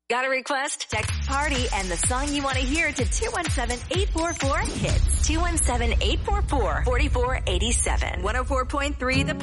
Got a request? Text party and the song you want to hear to 217-844-HITS. 217-844-4487. 104.3 The